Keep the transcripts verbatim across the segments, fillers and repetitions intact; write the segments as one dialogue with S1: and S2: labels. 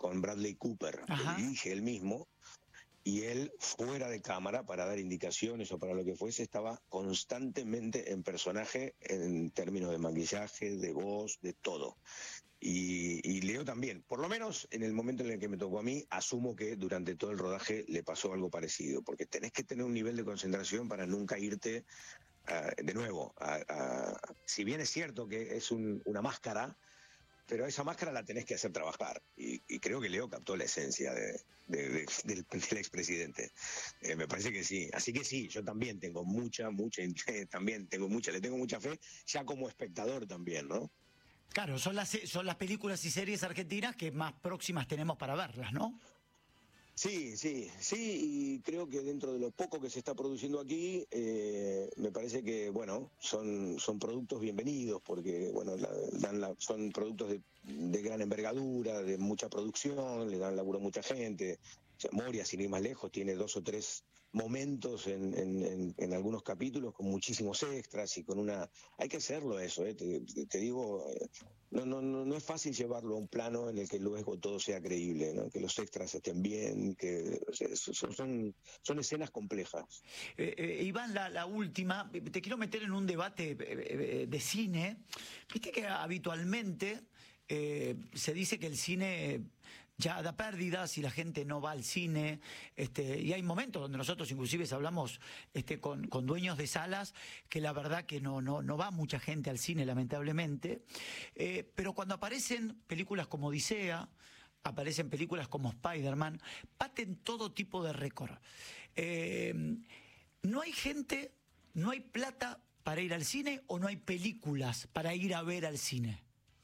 S1: con Bradley Cooper,
S2: Ajá.
S1: que dirige él mismo, y él, fuera de cámara, para dar indicaciones o para lo que fuese, estaba constantemente en personaje en términos de maquillaje, de voz, de todo. Y, y Leo también, por lo menos en el momento en el que me tocó a mí, asumo que durante todo el rodaje le pasó algo parecido, porque tenés que tener un nivel de concentración para nunca irte, uh, de nuevo, a, a, si bien es cierto que es un, una máscara, pero esa máscara la tenés que hacer trabajar, y, y creo que Leo captó la esencia de, de, de, del, del expresidente. Eh, me parece que sí, así que sí, yo también tengo mucha, mucha, eh, también tengo mucha, le tengo mucha fe, ya como espectador también, ¿no?
S2: Claro, son las, son las películas y series argentinas que más próximas tenemos para verlas, ¿no?
S1: Sí, sí, sí, y creo que dentro de lo poco que se está produciendo aquí, eh, me parece que, bueno, son, son productos bienvenidos, porque, bueno, la, dan la, son productos de, de gran envergadura, de mucha producción, le dan laburo a mucha gente. O sea, Moria, sin ir más lejos, tiene dos o tres momentos en, en, en, en algunos capítulos con muchísimos extras y con una... Hay que hacerlo eso, eh, te, te digo... Eh, No, no, no, no es fácil llevarlo a un plano en el que luego todo sea creíble, ¿no? Que los extras estén bien, que o sea, son, son, son escenas complejas.
S2: Eh, eh, Iván, la, la última, te quiero meter en un debate eh, de cine. Viste que habitualmente eh, se dice que el cine ya da pérdidas y la gente no va al cine, este, y hay momentos donde nosotros inclusive hablamos este, con, con dueños de salas que la verdad que no, no, no va mucha gente al cine, lamentablemente, eh, pero cuando aparecen películas como Odisea, aparecen películas como Spider-Man, baten todo tipo de récord. Eh, no hay gente, no hay plata para ir al cine, o no hay películas para ir a ver al cine.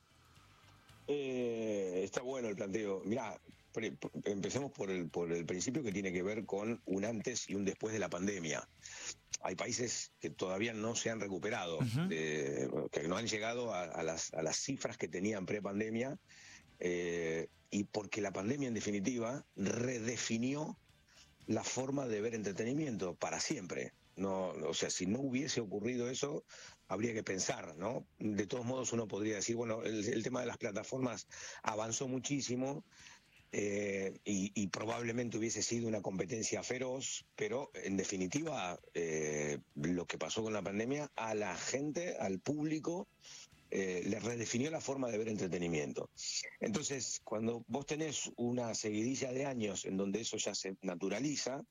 S1: Eh, está bueno el planteo. Mirá, pre, empecemos por el, por el principio, que tiene que ver con un antes y un después de la pandemia. Hay países que todavía no se han recuperado, uh-huh. de, que no han llegado a, a, las, a las cifras que tenían pre-pandemia, eh, y porque la pandemia, en definitiva, redefinió la forma de ver entretenimiento para siempre. No, o sea, si no hubiese ocurrido eso, habría que pensar, ¿no? De todos modos, uno podría decir, bueno, el, el tema de las plataformas avanzó muchísimo, eh, y, y probablemente hubiese sido una competencia feroz, pero en definitiva, eh, lo que pasó con la pandemia, a la gente, al público, Eh, le redefinió la forma de ver entretenimiento. Entonces, cuando vos tenés una seguidilla de años en donde eso ya se naturaliza,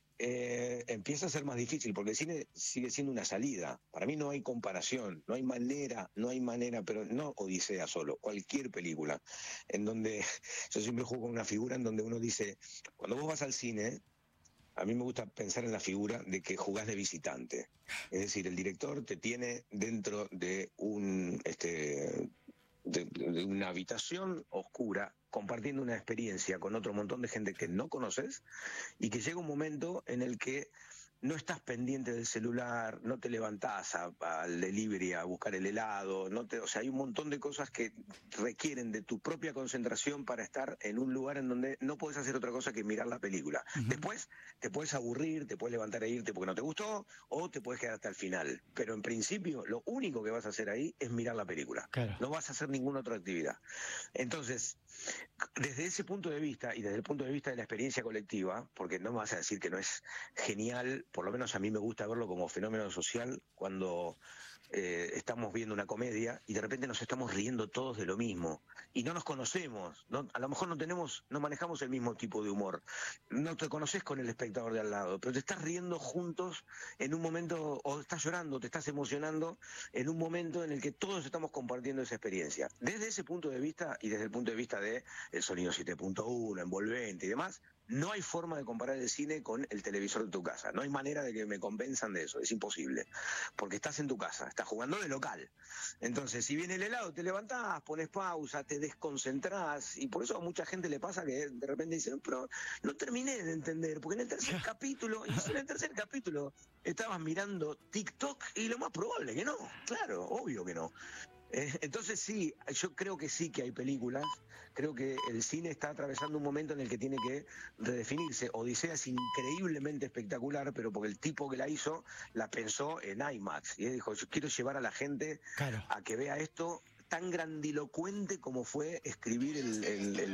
S1: eh, empieza a ser más difícil, porque el cine sigue siendo una salida. Para mí no hay comparación, no hay manera, no hay manera, pero no Odisea solo, cualquier película, en donde yo siempre juego con una figura en donde uno dice, cuando vos vas al cine, a mí me gusta pensar en la figura de que jugás de visitante. Es decir, el director te tiene dentro de un este de, de una habitación oscura, compartiendo una experiencia con otro montón de gente que no conoces, y que llega un momento en el que no estás pendiente del celular, no te levantás a, a, al delivery a buscar el helado, no te, o sea, hay un montón de cosas que requieren de tu propia concentración para estar en un lugar en donde no puedes hacer otra cosa que mirar la película. Uh-huh. Después te puedes aburrir, te puedes levantar e irte porque no te gustó, o te puedes quedar hasta el final. Pero en principio, lo único que vas a hacer ahí es mirar la película. Claro. No vas a hacer ninguna otra actividad. Entonces, desde ese punto de vista, y desde el punto de vista de la experiencia colectiva, porque no me vas a decir que no es genial, por lo menos a mí me gusta verlo como fenómeno social, cuando eh, estamos viendo una comedia y de repente nos estamos riendo todos de lo mismo y no nos conocemos, no, a lo mejor no tenemos, no manejamos el mismo tipo de humor, no te conoces con el espectador de al lado, pero te estás riendo juntos en un momento, o estás llorando, te estás emocionando en un momento en el que todos estamos compartiendo esa experiencia. Desde ese punto de vista, y desde el punto de vista de el sonido siete punto uno, envolvente y demás, no hay forma de comparar el cine con el televisor de tu casa. No hay manera de que me convenzan de eso. Es imposible. Porque estás en tu casa, estás jugando de local. Entonces, si viene el helado, te levantás, pones pausa, te desconcentrás. Y por eso a mucha gente le pasa que de repente dicen, pero no terminé de entender. Porque en el tercer capítulo, y en el tercer capítulo, estabas mirando TikTok y lo más probable que no. Claro, obvio que no. Entonces sí, yo creo que sí que hay películas, creo que el cine está atravesando un momento en el que tiene que redefinirse. Odisea es increíblemente espectacular, pero porque el tipo que la hizo la pensó en IMAX, y él dijo, yo quiero llevar a la gente claro. a que vea esto tan grandilocuente como fue escribir el, el, el